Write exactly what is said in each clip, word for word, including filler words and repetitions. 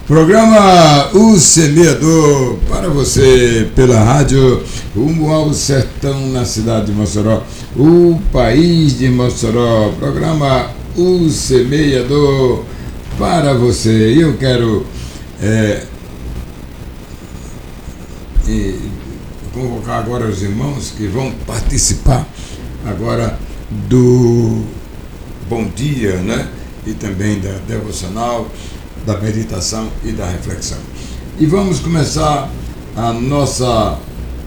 Programa O Semeador para você pela rádio Rumo ao Sertão na cidade de Mossoró, o país de Mossoró. Programa O Semeador para você. E eu quero é, e convocar agora os irmãos que vão participar agora do Bom Dia, né? E também da devocional, da meditação e da reflexão. E vamos começar a nossa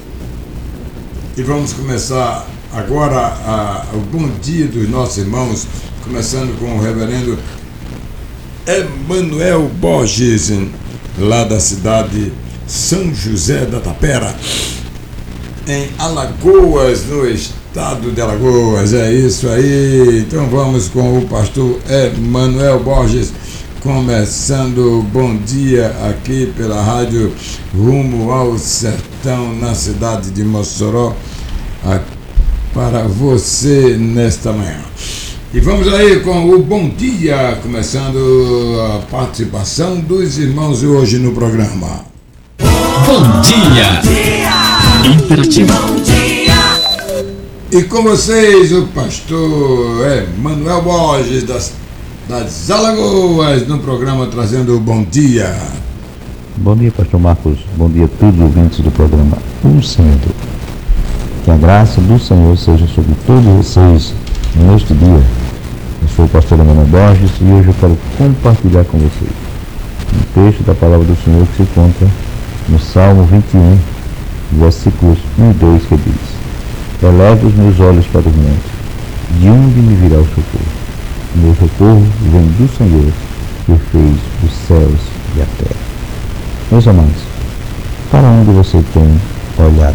e vamos começar agora a, o bom dia dos nossos irmãos, começando com o reverendo Emanuel Borges, lá da cidade São José da Tapera, em Alagoas, no estado de Alagoas. É isso aí. Então vamos com o pastor Emanuel Borges, começando o bom dia aqui pela rádio Rumo ao Sertão na cidade de Mossoró, para você nesta manhã. E vamos aí com o bom dia, começando a participação dos irmãos hoje no programa. Bom dia! Bom dia! Interativo. Bom dia! E com vocês o pastor Emanuel Borges das das Alagoas, no programa trazendo o bom dia. Bom dia, pastor Marcos. Bom dia a todos os ouvintes do programa O Semeador. Que a graça do Senhor seja sobre todos vocês neste dia. Eu sou o pastor Emanuel Borges e hoje eu quero compartilhar com vocês um texto da palavra do Senhor que se encontra no Salmo vinte e um, versículos um e dois, que diz: Eleve os meus olhos para os montes, de onde me virá o socorro? O meu socorro vem do Senhor, que fez os céus e a terra. Meus amados, para onde você tem olhado?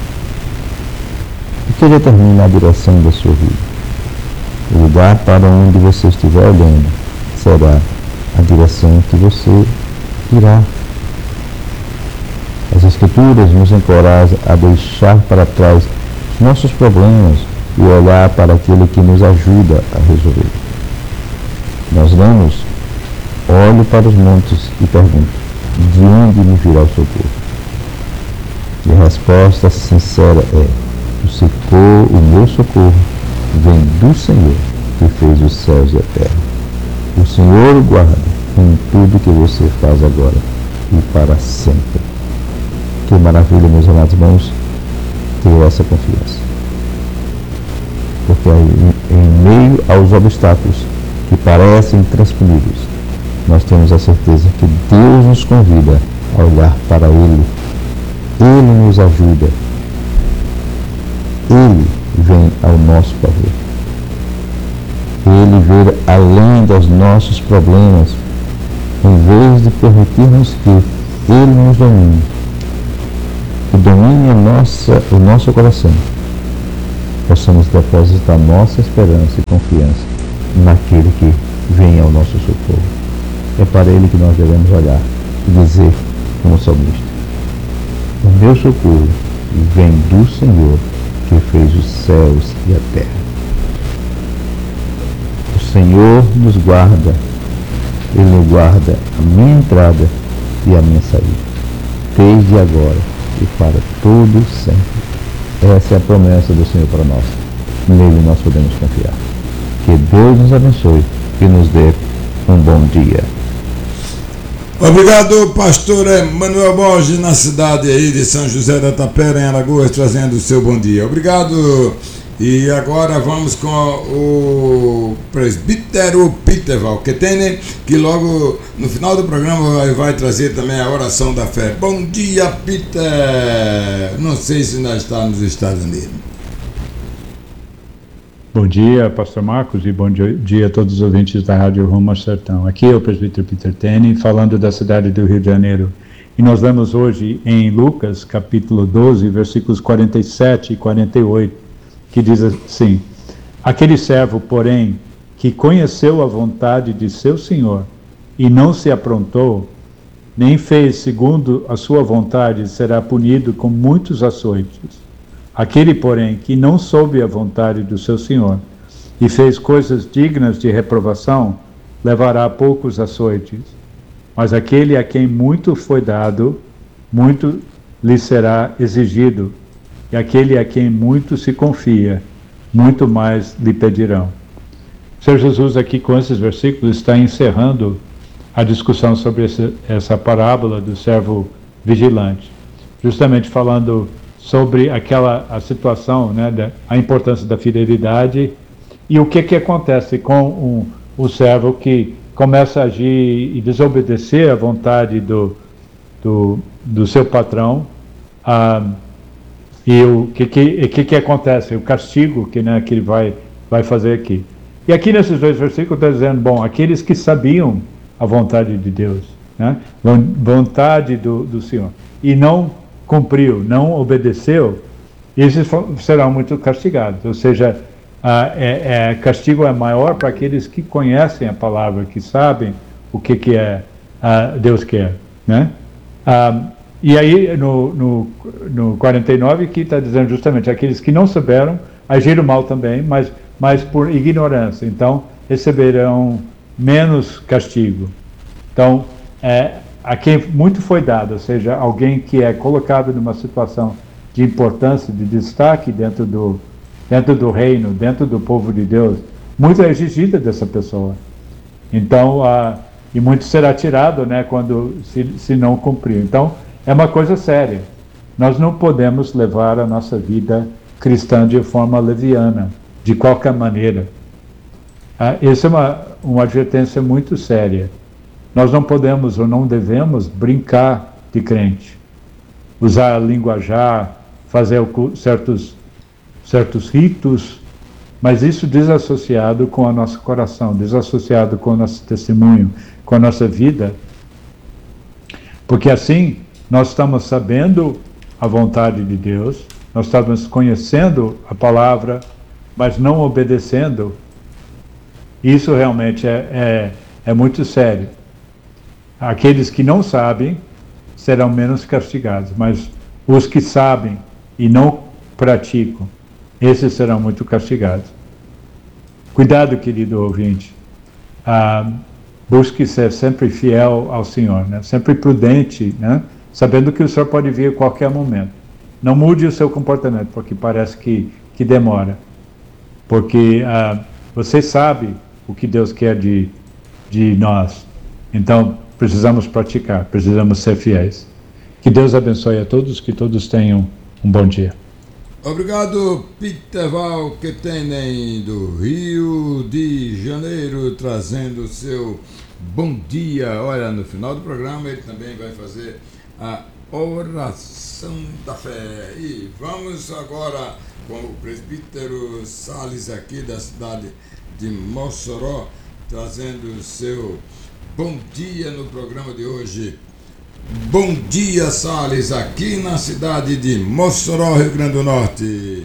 O que determina a direção da sua vida? O lugar para onde você estiver olhando será a direção que você irá. As Escrituras nos encorajam a deixar para trás os nossos problemas e olhar para aquele que nos ajuda a resolver. Nós lemos: olho para os montes e pergunto, de onde me virá o socorro? E a resposta sincera é: o socorro, o meu socorro vem do Senhor, que fez os céus e a terra. O Senhor o guarda em tudo que você faz agora e para sempre. Que maravilha, meus amados irmãos, ter essa confiança. Porque em meio aos obstáculos que parecem intransponíveis, nós temos a certeza que Deus nos convida a olhar para Ele. Ele nos ajuda. Ele vem ao nosso favor. Ele vê além dos nossos problemas, em vez de permitirmos que Ele nos domine, que domine a nossa, o nosso coração, possamos depositar nossa esperança e confiança naquele que vem ao nosso socorro. É para Ele que nós devemos olhar e dizer, como salmista: o meu socorro vem do Senhor, que fez os céus e a terra. O Senhor nos guarda, Ele guarda a minha entrada e a minha saída, desde agora e para todo sempre. Essa é a promessa do Senhor para nós. Nele nós podemos confiar. Que Deus nos abençoe e nos dê um bom dia. Obrigado, pastor Emanuel Borges, na cidade aí de São José da Tapera, em Alagoas, trazendo o seu bom dia. Obrigado. E agora vamos com o presbítero Peter Valquetene, que logo no final do programa vai, vai trazer também a oração da fé. Bom dia, Peter. Não sei se ainda está nos Estados Unidos. Bom dia, pastor Marcos, e bom dia a todos os ouvintes da Rádio Rumo ao Sertão. Aqui é o presbítero Peter Tene, falando da cidade do Rio de Janeiro. E nós lemos hoje em Lucas, capítulo doze, versículos quarenta e sete e quarenta e oito, que diz assim: aquele servo, porém, que conheceu a vontade de seu senhor e não se aprontou, nem fez segundo a sua vontade, será punido com muitos açoites. Aquele, porém, que não soube a vontade do seu senhor e fez coisas dignas de reprovação, levará poucos açoites. mas aquele a quem muito foi dado, muito lhe será exigido, e aquele a quem muito se confia, muito mais lhe pedirão. O Senhor Jesus aqui com esses versículos está encerrando a discussão sobre esse, essa parábola do servo vigilante, justamente falando sobre aquela a situação, né, da, a importância da fidelidade e o que que acontece com um, o servo que começa a agir e desobedecer à vontade do, do, do seu patrão, ah, e o que que, que que acontece, o castigo que, né, que ele vai, vai fazer aqui. E aqui nesses dois versículos está dizendo, bom, aqueles que sabiam a vontade de Deus, né, vontade do, do Senhor, e não cumpriu, não obedeceu, esses serão muito castigados. Ou seja, ah, é, é, castigo é maior para aqueles que conhecem a palavra, que sabem o que, que é ah, Deus quer, né? Ah, e aí no, no, no quarenta e nove que está dizendo justamente aqueles que não souberam, agiram mal também, mas, mas por ignorância, então receberão menos castigo. Então, é, a quem muito foi dado, ou seja, alguém que é colocado numa situação de importância, de destaque dentro do, dentro do reino, dentro do povo de Deus, muito é exigido dessa pessoa. Então, a, e muito será tirado, né, quando se, se não cumpriu. Então, é uma coisa séria. Nós não podemos levar a nossa vida cristã de forma leviana, de qualquer maneira. Ah, essa é uma, uma advertência muito séria. Nós não podemos ou não devemos brincar de crente, usar linguajar, fazer certos, certos ritos, mas isso desassociado com o nosso coração, desassociado com o nosso testemunho, com a nossa vida, porque assim nós estamos sabendo a vontade de Deus, nós estamos conhecendo a palavra, mas não obedecendo. Isso realmente é, é, é muito sério. Aqueles que não sabem serão menos castigados, mas os que sabem e não praticam, esses serão muito castigados. Cuidado, querido ouvinte. Ah, busque ser sempre fiel ao Senhor, né? Sempre prudente, né? Sabendo que o Senhor pode vir a qualquer momento. Não mude o seu comportamento, porque parece que, que demora. Porque ah, você sabe o que Deus quer de, de nós. Então, precisamos praticar, precisamos ser fiéis. Que Deus abençoe a todos, que todos tenham um bom dia. Obrigado, Peter Valketenen, do Rio de Janeiro, trazendo o seu bom dia. Olha, no final do programa ele também vai fazer a oração da fé. E vamos agora com o presbítero Salles aqui da cidade de Mossoró, trazendo o seu bom dia no programa de hoje. Bom dia, Salles, aqui na cidade de Mossoró, Rio Grande do Norte.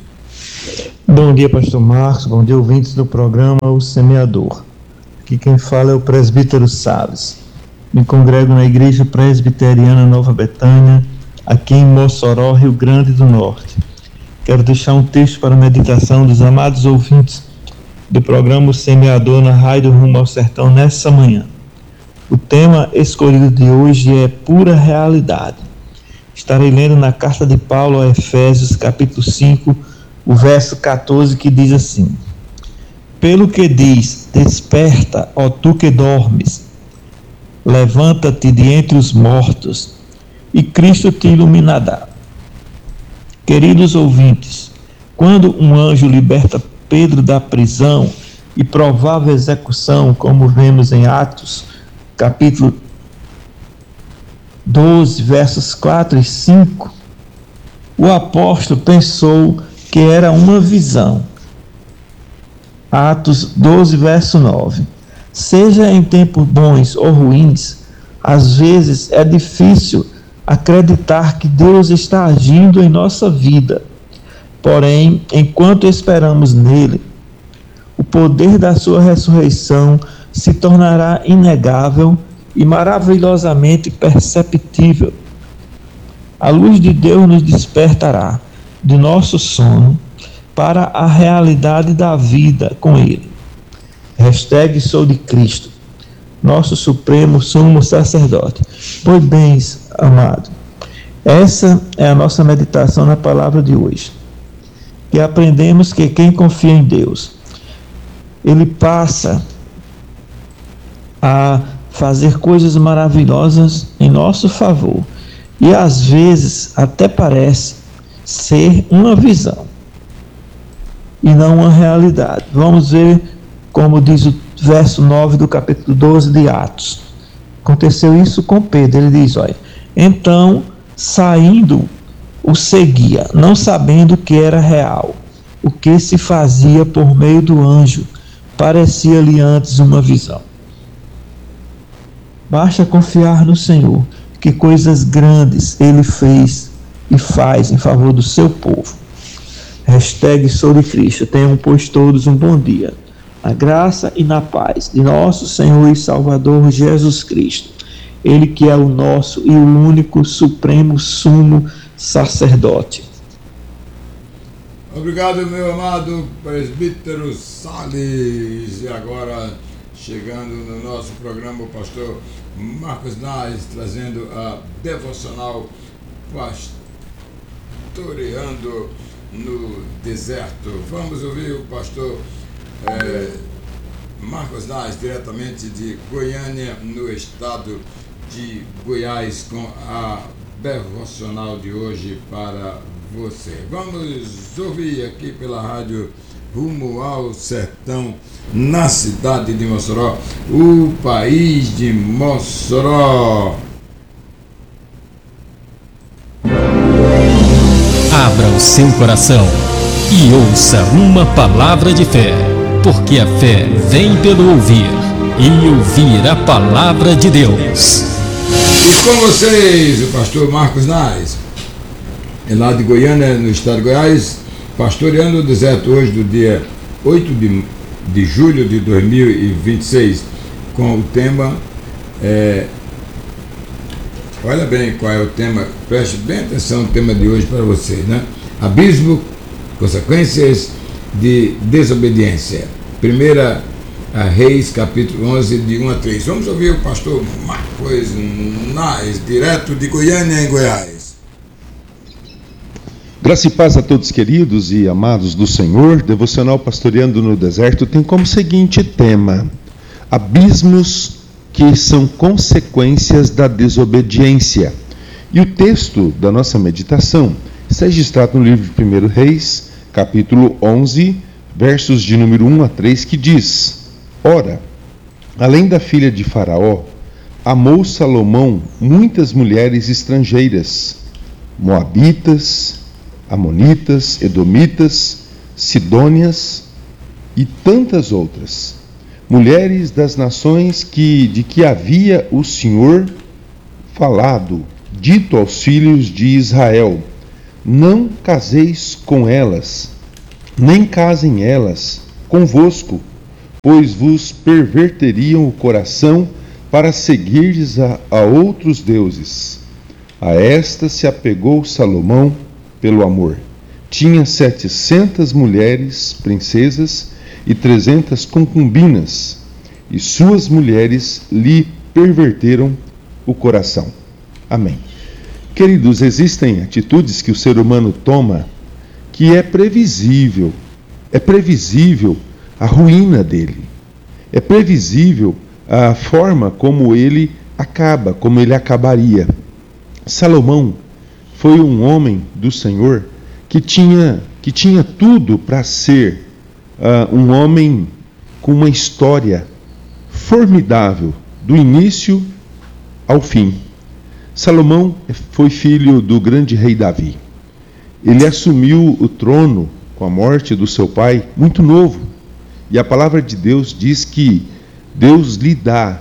Bom dia, pastor Marcos, bom dia, ouvintes do programa O Semeador. Aqui quem fala é o presbítero Salles. Me congrego na Igreja Presbiteriana Nova Betânia, aqui em Mossoró, Rio Grande do Norte. Quero deixar um texto para a meditação dos amados ouvintes do programa O Semeador na Rádio Rumo ao Sertão nessa manhã. O tema escolhido de hoje é pura realidade. Estarei lendo na carta de Paulo a Efésios, capítulo cinco, o verso catorze, que diz assim: Pelo que diz, desperta, ó tu que dormes, levanta-te de entre os mortos, e Cristo te iluminará. Queridos ouvintes, quando um anjo liberta Pedro da prisão e provável execução, como vemos em Atos, capítulo doze, versos quatro e cinco, o apóstolo pensou que era uma visão. Atos doze, verso nove. Seja em tempos bons ou ruins, às vezes é difícil acreditar que Deus está agindo em nossa vida. Porém, enquanto esperamos nele, o poder da sua ressurreição se tornará inegável e maravilhosamente perceptível. A luz de Deus nos despertará de nosso sono para a realidade da vida com Ele. Hashtag sou de Cristo. nosso supremo sumo sacerdote. Pois bem, amado, essa é a nossa meditação na palavra de hoje. E aprendemos que quem confia em Deus, ele passa a fazer coisas maravilhosas em nosso favor. E às vezes até parece ser uma visão e não uma realidade. Vamos ver como diz o verso nove do capítulo doze de Atos. Aconteceu isso com Pedro. Ele diz, olha, então saindo o seguia, não sabendo que era real, o que se fazia por meio do anjo, parecia-lhe antes uma visão. Basta confiar no Senhor, que coisas grandes Ele fez e faz em favor do seu povo. Hashtag Sou de Cristo. Tenham, pois, todos um bom dia. Na graça e na paz de nosso Senhor e Salvador Jesus Cristo. Ele que é o nosso e o único supremo sumo sacerdote. Obrigado, meu amado presbítero Salles. E agora, chegando no nosso programa, o pastor Marcos Nais, trazendo a devocional Pastoreando no Deserto. Vamos ouvir o pastor é, Marcos Nais, diretamente de Goiânia, no estado de Goiás, com a devocional de hoje para você. Vamos ouvir aqui pela rádio Rumo ao Sertão, na cidade de Mossoró, o país de Mossoró. Abra o seu coração e ouça uma palavra de fé, porque a fé vem pelo ouvir, e ouvir a palavra de Deus. E com vocês, o pastor Marcos Nais, é lá de Goiânia, no estado de Goiás, pastoreando o deserto hoje, do dia oito de, de julho de dois mil e vinte e seis, com o tema, é, olha bem qual é o tema, preste bem atenção no tema de hoje para você, né? Abismo, consequências de desobediência. Primeira a Reis, capítulo onze, de um a três. Vamos ouvir o pastor Marcos Nais, direto de Goiânia, em Goiás. Graça e paz a todos queridos e amados do Senhor. Devocional Pastoreando no Deserto tem como seguinte tema: abismos que são consequências da desobediência. E o texto da nossa meditação está registrado no livro de primeira Reis, capítulo onze, versos de número um a três, que diz: Ora, além da filha de Faraó, amou Salomão muitas mulheres estrangeiras, moabitas, amonitas, edomitas, sidônias e tantas outras, mulheres das nações que, de que havia o Senhor falado, dito aos filhos de Israel: não caseis com elas, nem casem elas convosco, pois vos perverteriam o coração para seguirdes a, a outros deuses. A esta se apegou Salomão pelo amor. Tinha setecentas mulheres, princesas, e trezentas concubinas, e suas mulheres lhe perverteram o coração. Amém. Queridos, existem atitudes que o ser humano toma que é previsível, é previsível a ruína dele, é previsível a forma como ele acaba, como ele acabaria. Salomão foi um homem do Senhor que tinha, que tinha tudo para ser uh, um homem com uma história formidável, do início ao fim. Salomão foi filho do grande rei Davi. Ele assumiu o trono com a morte do seu pai muito novo. E a palavra de Deus diz que Deus lhe dá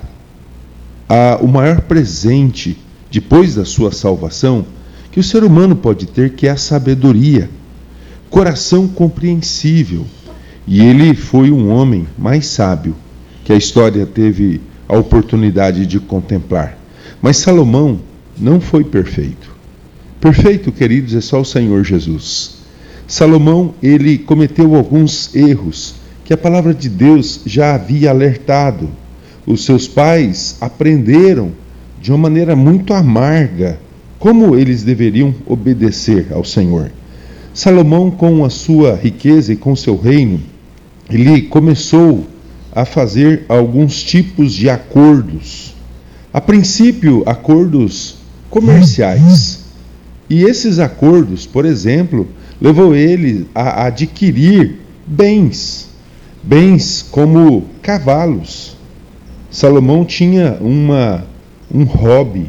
a, o maior presente depois da sua salvação que o ser humano pode ter, que é a sabedoria, coração compreensível. E ele foi um homem mais sábio que a história teve a oportunidade de contemplar. Mas Salomão não foi perfeito. Perfeito, queridos, é só o Senhor Jesus. Salomão, ele cometeu alguns erros que a palavra de Deus já havia alertado. os seus pais aprenderam de uma maneira muito amarga como eles deveriam obedecer ao Senhor. Salomão, com a sua riqueza e com seu reino, ele começou a fazer alguns tipos de acordos. A princípio, acordos comerciais. E esses acordos, por exemplo, levou ele a adquirir bens, bens como cavalos. Salomão tinha uma, um hobby,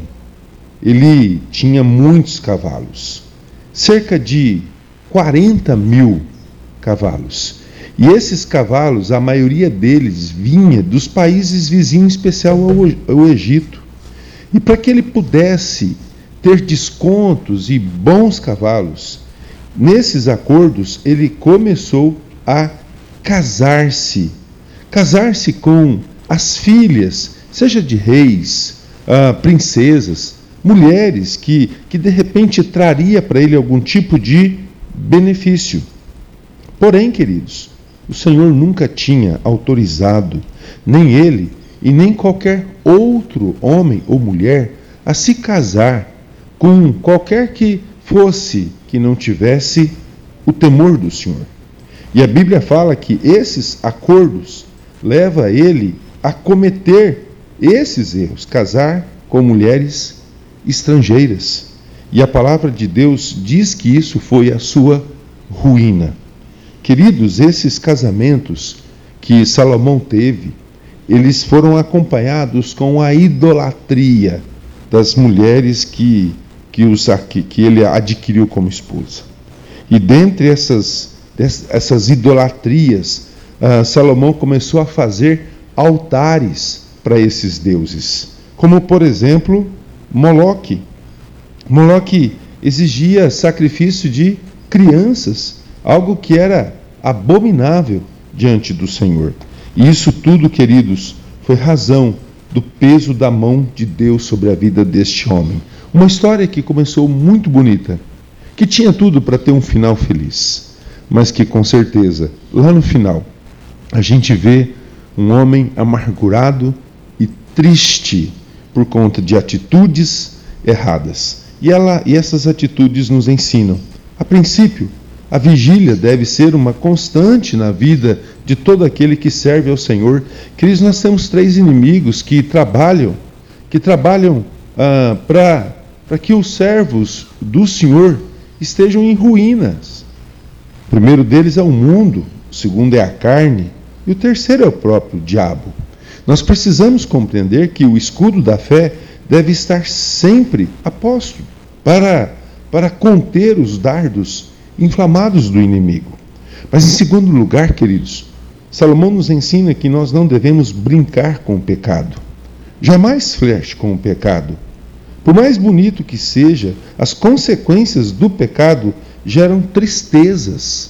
ele tinha muitos cavalos, cerca de quarenta mil cavalos. E esses cavalos, a maioria deles vinha dos países vizinhos, em especial ao, ao Egito. E para que ele pudesse ter descontos e bons cavalos, nesses acordos ele começou a casar-se. Casar-se com as filhas, seja de reis, ah, princesas, mulheres que, que de repente traria para ele algum tipo de benefício. Porém, queridos, o Senhor nunca tinha autorizado, nem ele e nem qualquer outro homem ou mulher, a se casar com qualquer que fosse que não tivesse o temor do Senhor. E a Bíblia fala que esses acordos levam ele a cometer esses erros, casar com mulheres estrangeiras. E a palavra de Deus diz que isso foi a sua ruína. Queridos, esses casamentos que Salomão teve, eles foram acompanhados com a idolatria das mulheres que, que, os, que, que ele adquiriu como esposa. E dentre essas, essas idolatrias, uh, Salomão começou a fazer altares para esses deuses, como por exemplo Moloque. Moloque exigia sacrifício de crianças, algo que era abominável diante do Senhor. E isso tudo, queridos, foi razão do peso da mão de Deus sobre a vida deste homem. Uma história que começou muito bonita, que tinha tudo para ter um final feliz, mas que com certeza, lá no final, a gente vê um homem amargurado e triste por conta de atitudes erradas. E, ela, e essas atitudes nos ensinam, a princípio, a vigília deve ser uma constante na vida de todo aquele que serve ao Senhor. Queridos, nós temos três inimigos que trabalham, que trabalham ah, para que os servos do Senhor estejam em ruínas. O primeiro deles é o mundo, o segundo é a carne e o terceiro é o próprio diabo. Nós precisamos compreender que o escudo da fé deve estar sempre a posto para, para conter os dardos inflamados do inimigo. Mas em segundo lugar, queridos, Salomão nos ensina que nós não devemos brincar com o pecado. Jamais flerte com o pecado. Por mais bonito que seja, as consequências do pecado geram tristezas,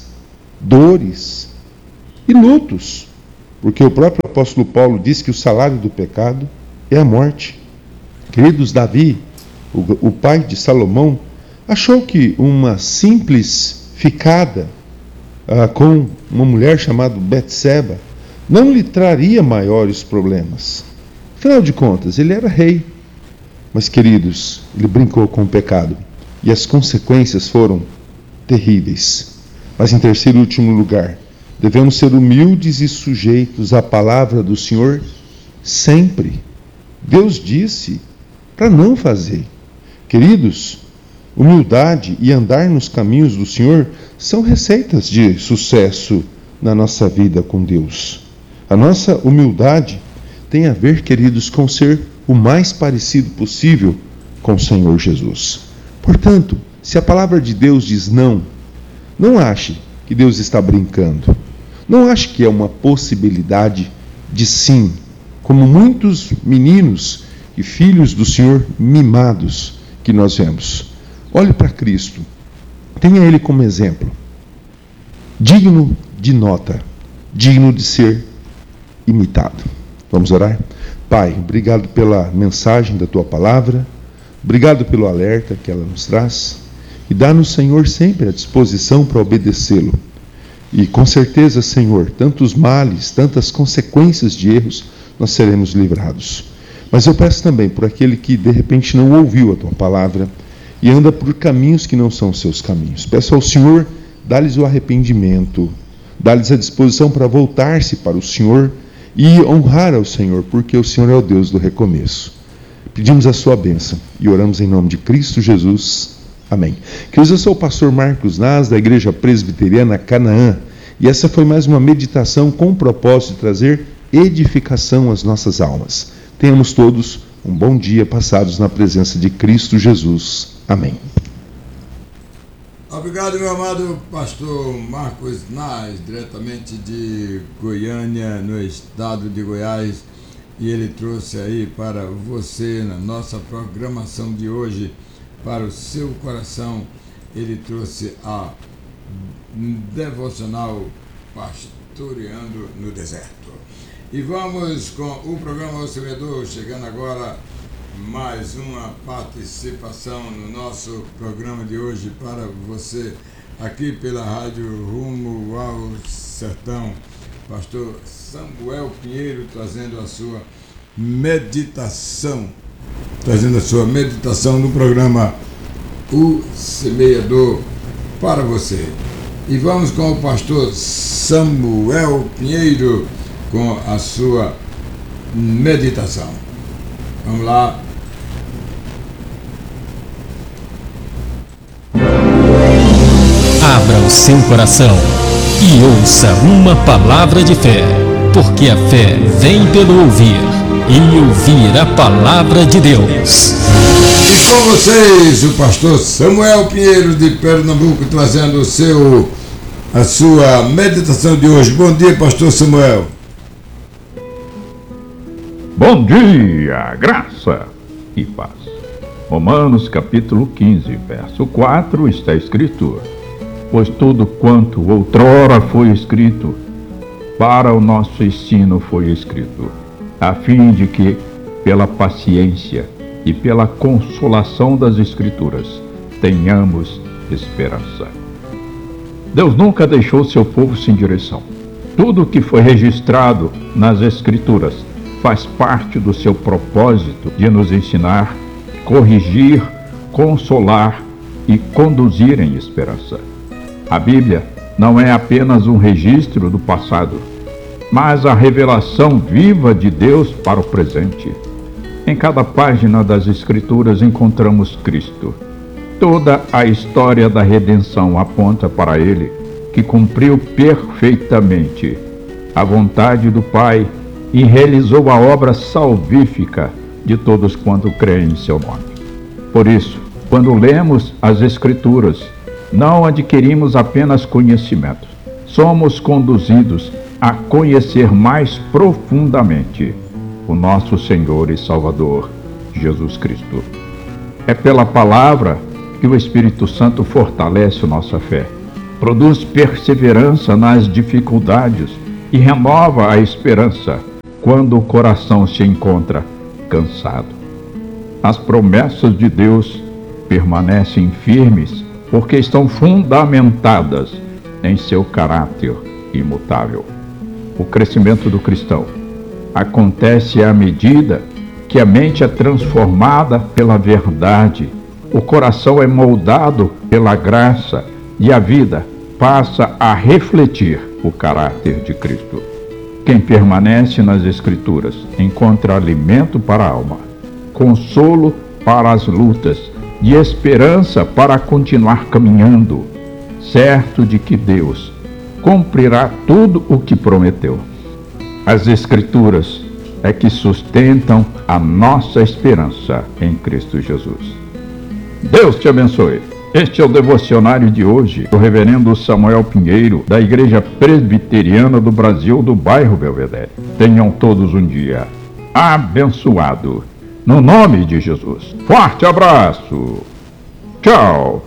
dores e lutos. Porque o próprio apóstolo Paulo diz que o salário do pecado é a morte. Queridos, Davi, o, o pai de Salomão, achou que uma simples ficada ah, com uma mulher chamada Betseba não lhe traria maiores problemas. Afinal de contas, ele era rei. Mas, queridos, ele brincou com o pecado e as consequências foram terríveis. Mas, em terceiro e último lugar, devemos ser humildes e sujeitos à palavra do Senhor sempre. Deus disse para não fazer. Queridos, humildade e andar nos caminhos do Senhor são receitas de sucesso na nossa vida com Deus. A nossa humildade tem a ver, queridos, com ser o mais parecido possível com o Senhor Jesus. Portanto, se a palavra de Deus diz não, não ache que Deus está brincando. Não ache que é uma possibilidade de sim, como muitos meninos e filhos do Senhor mimados que nós vemos. Olhe para Cristo, tenha Ele como exemplo, digno de nota, digno de ser imitado. Vamos orar? Pai, obrigado pela mensagem da Tua palavra, obrigado pelo alerta que ela nos traz, e dá-nos, Senhor, sempre a disposição para obedecê-lo. E com certeza, Senhor, tantos males, tantas consequências de erros nós seremos livrados. Mas eu peço também por aquele que de repente não ouviu a tua palavra e anda por caminhos que não são os seus caminhos. Peço ao Senhor, dá-lhes o arrependimento, dá-lhes a disposição para voltar-se para o Senhor e honrar ao Senhor, porque o Senhor é o Deus do recomeço. Pedimos a sua bênção e oramos em nome de Cristo Jesus. Amém. Queridos, eu sou o pastor Marcos Nas, da Igreja Presbiteriana Canaã, e essa foi mais uma meditação com o propósito de trazer edificação às nossas almas. Tenhamos todos um bom dia passados na presença de Cristo Jesus. Amém. Obrigado, meu amado pastor Marcos Nas, diretamente de Goiânia, no estado de Goiás, e ele trouxe aí para você, na nossa programação de hoje, para o seu coração, ele trouxe a devocional Pastoreando no Deserto. E vamos com o programa O Semeador, chegando agora mais uma participação no nosso programa de hoje para você, aqui pela Rádio Rumo ao Sertão. Pastor Samuel Pinheiro trazendo a sua meditação, trazendo a sua meditação no programa O Semeador para você. E vamos com o pastor Samuel Pinheiro com a sua meditação. Vamos lá. Abra o seu coração e ouça uma palavra de fé, porque a fé vem pelo ouvir, e ouvir a palavra de Deus. E com vocês, o pastor Samuel Pinheiro de Pernambuco, trazendo o seu, a sua meditação de hoje. Bom dia, pastor Samuel. Bom dia, graça e paz. Romanos capítulo quinze, verso quatro, está escrito: pois tudo quanto outrora foi escrito, para o nosso ensino foi escrito, a fim de que, pela paciência e pela consolação das Escrituras, tenhamos esperança. Deus nunca deixou seu povo sem direção. Tudo o que foi registrado nas Escrituras faz parte do seu propósito de nos ensinar, corrigir, consolar e conduzir em esperança. A Bíblia não é apenas um registro do passado, mas a revelação viva de Deus para o presente. Em cada página das Escrituras encontramos Cristo. Toda a história da redenção aponta para Ele, que cumpriu perfeitamente a vontade do Pai e realizou a obra salvífica de todos quanto creem em seu nome. Por isso, quando lemos as Escrituras, não adquirimos apenas conhecimento, somos conduzidos a conhecer mais profundamente o nosso Senhor e Salvador, Jesus Cristo. É pela palavra que o Espírito Santo fortalece nossa fé, produz perseverança nas dificuldades e renova a esperança quando o coração se encontra cansado. As promessas de Deus permanecem firmes porque estão fundamentadas em seu caráter imutável. O crescimento do cristão acontece à medida que a mente é transformada pela verdade, o coração é moldado pela graça e a vida passa a refletir o caráter de Cristo. Quem permanece nas Escrituras encontra alimento para a alma, consolo para as lutas e esperança para continuar caminhando, certo de que Deus cumprirá tudo o que prometeu. As Escrituras é que sustentam a nossa esperança em Cristo Jesus. Deus te abençoe. Este é o devocionário de hoje do reverendo Samuel Pinheiro, da Igreja Presbiteriana do Brasil, do bairro Belvedere. Tenham todos um dia abençoado, no nome de Jesus. Forte abraço. Tchau.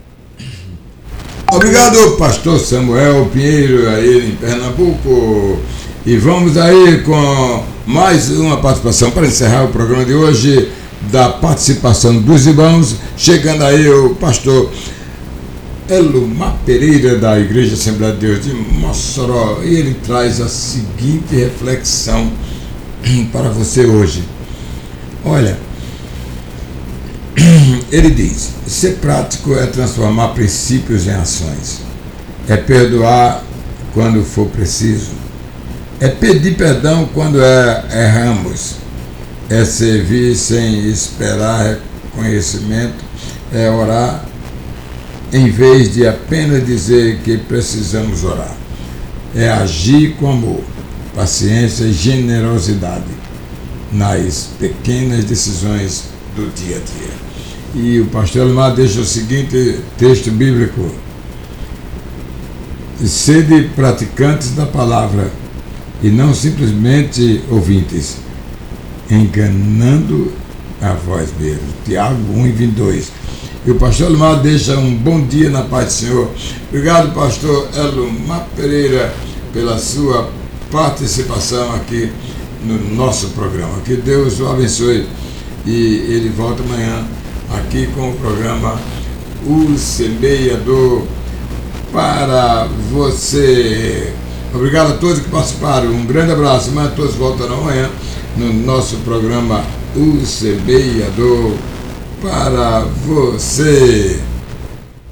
Obrigado, pastor Samuel Pinheiro, aí em Pernambuco. E vamos aí com mais uma participação para encerrar o programa de hoje, da participação dos irmãos. Chegando aí o pastor Elomar Pereira, da Igreja Assembleia de Deus de Mossoró, e ele traz a seguinte reflexão para você hoje. Olha, ele diz: ser prático é transformar princípios em ações, é perdoar quando for preciso, é pedir perdão quando é, erramos, é servir sem esperar reconhecimento, é orar em vez de apenas dizer que precisamos orar, é agir com amor, paciência e generosidade nas pequenas decisões do dia a dia. E o pastor Elmar deixa o seguinte texto bíblico: sede praticantes da palavra e não simplesmente ouvintes, enganando a vós mesmos. Tiago um e vinte e dois. E o pastor Elmar deixa um bom dia na paz do Senhor. Obrigado, pastor Elmar Pereira, pela sua participação aqui no nosso programa. Que Deus o abençoe. E ele volta amanhã aqui com o programa O Semeador para você. Obrigado a todos que participaram. Um grande abraço. Mas todos voltarão amanhã no nosso programa O Semeador para você.